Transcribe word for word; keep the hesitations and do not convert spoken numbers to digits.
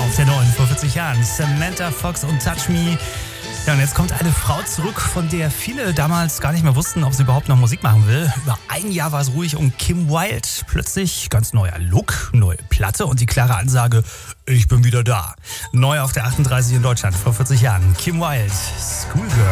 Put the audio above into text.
auf der neuen vor vierzig Jahren. Samantha Fox und Touch Me. Ja, und jetzt kommt eine Frau zurück, von der viele damals gar nicht mehr wussten, ob sie überhaupt noch Musik machen will. Über ein Jahr war es ruhig um Kim Wilde. Plötzlich ganz neuer Look, neue Platte und die klare Ansage, ich bin wieder da. Neu auf der achtunddreißig in Deutschland vor vierzig Jahren. Kim Wilde, Schoolgirl.